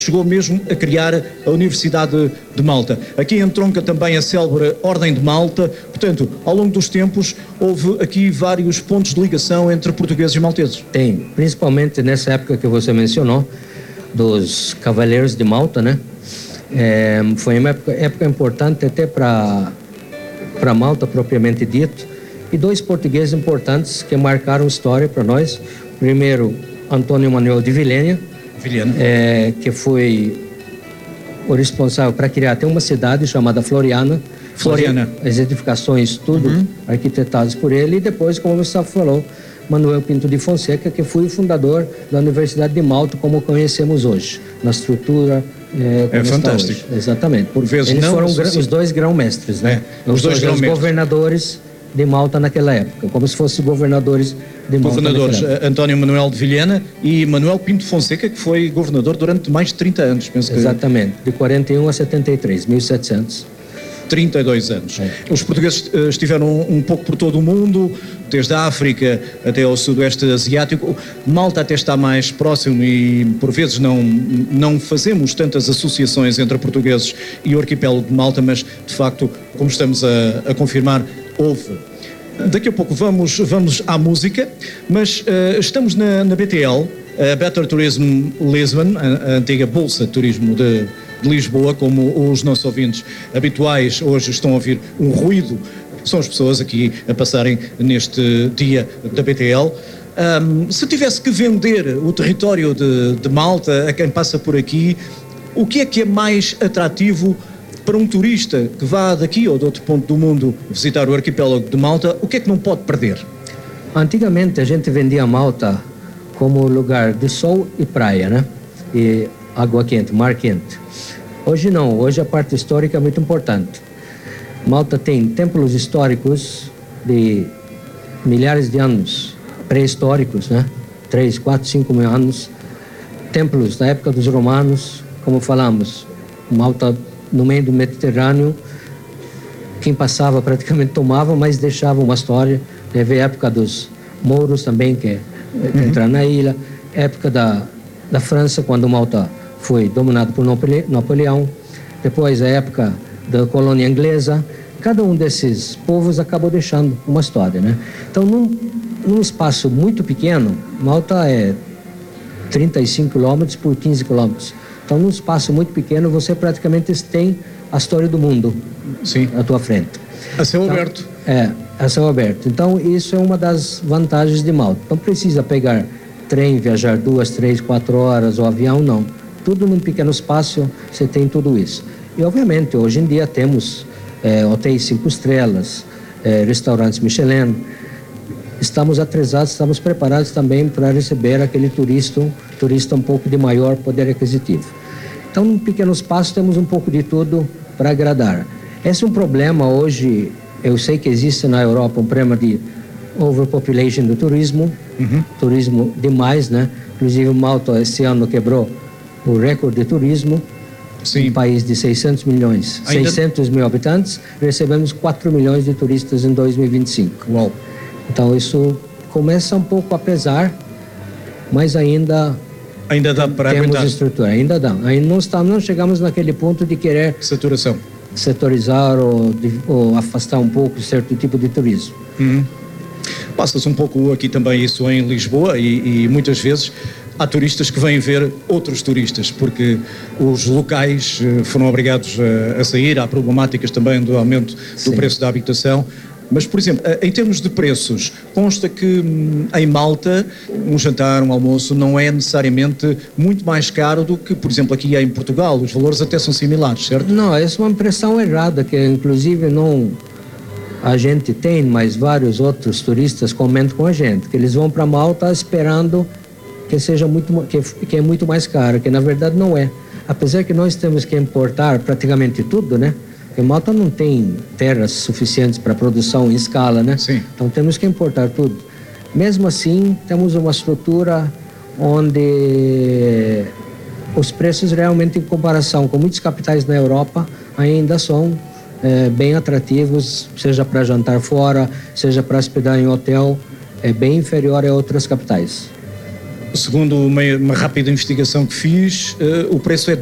chegou mesmo a criar a Universidade de Malta. Aqui entronca também a célebre Ordem de Malta. Portanto, ao longo dos tempos, houve aqui vários pontos de ligação entre portugueses e malteses. Tem, principalmente nessa época que você mencionou, dos Cavaleiros de Malta, né? Foi uma época importante até para Malta, propriamente dito, e dois portugueses importantes que marcaram história para nós. Primeiro, Antônio Manuel de Vilhena, que foi o responsável para criar até uma cidade chamada Floriana. As edificações, tudo arquitetadas por ele. E depois, como você falou, Manuel Pinto de Fonseca, que foi o fundador da Universidade de Malta, como conhecemos hoje, na estrutura. É fantástico. Exatamente. Por vezes eles não, foram os dois grão-mestres, né? Os dois governadores de Malta naquela época, como se fossem governadores de Malta. Governadores António Manuel de Vilhena e Manuel Pinto Fonseca, que foi governador durante mais de 30 anos, penso. Exatamente, de 41 a 73, 1700. 32 anos. Os portugueses estiveram um pouco por todo o mundo, desde a África até ao sudoeste asiático. Malta até está mais próximo e, por vezes, não fazemos tantas associações entre portugueses e o arquipélago de Malta, mas, de facto, como estamos a confirmar, houve. Daqui a pouco vamos à música, mas estamos na BTL, a Better Tourism Lisbon, a antiga Bolsa de Turismo de Lisboa, como os nossos ouvintes habituais hoje estão a ouvir um ruído. São as pessoas aqui a passarem neste dia da BTL. Se tivesse que vender o território de Malta a quem passa por aqui, o que é mais atrativo para um turista que vá daqui ou de outro ponto do mundo visitar o arquipélago de Malta? O que é que não pode perder? Antigamente a gente vendia Malta como lugar de sol e praia, né? E água quente, mar quente. Hoje não, hoje a parte histórica é muito importante. Malta tem templos históricos de milhares de anos, pré-históricos, né? 3, 4, 5 mil anos. Templos da época dos romanos, como falamos, Malta no meio do Mediterrâneo, quem passava praticamente tomava, mas deixava uma história. Teve a época dos mouros também, que entraram na ilha, época da França, quando Malta foi dominado por Napoleão, depois a época da colônia inglesa. Cada um desses povos acabou deixando uma história, né? Então, num espaço muito pequeno, Malta é 35 quilômetros por 15 quilômetros. Então, num espaço muito pequeno, você praticamente tem a história do mundo à tua frente. A céu aberto. A céu aberto. Então, isso é uma das vantagens de Malta. Não precisa pegar trem, viajar 2, 3, 4 horas, ou avião, não. Tudo num pequeno espaço, você tem tudo isso. E, obviamente, hoje em dia temos hotéis 5 estrelas, restaurantes Michelin. Estamos atrasados, estamos preparados também para receber aquele turista um pouco de maior poder aquisitivo. Então, num pequeno espaço, temos um pouco de tudo para agradar. Esse é um problema hoje, eu sei que existe na Europa um problema de overpopulation do turismo, turismo demais, né? Inclusive, Malta, esse ano, quebrou o recorde de turismo. Sim. Um país de 600 mil habitantes, recebemos 4 milhões de turistas em 2025. Uau. Então, isso começa um pouco a pesar, mas ainda dá para temos aguentar. Estrutura, ainda dá. Ainda não chegamos naquele ponto de querer setorizar ou afastar um pouco certo tipo de turismo. Passa-se um pouco aqui também isso em Lisboa e muitas vezes há turistas que vêm ver outros turistas, porque os locais foram obrigados a sair. Há problemáticas também do aumento do preço da habitação. Mas, por exemplo, em termos de preços, consta que em Malta um jantar, um almoço não é necessariamente muito mais caro do que, por exemplo, aqui em Portugal. Os valores até são similares, certo? Não, essa é uma impressão errada, que inclusive não a gente tem, mas vários outros turistas comentam com a gente, que eles vão para Malta esperando que seja que é muito mais caro, que na verdade não é. Apesar que nós temos que importar praticamente tudo, né? Porque Malta não tem terras suficientes para produção em escala, né? Sim. Então temos que importar tudo. Mesmo assim, temos uma estrutura onde os preços realmente, em comparação com muitas capitais na Europa, ainda são bem atrativos, seja para jantar fora, seja para hospedar em hotel, é bem inferior a outras capitais. Segundo uma rápida investigação que fiz, o preço é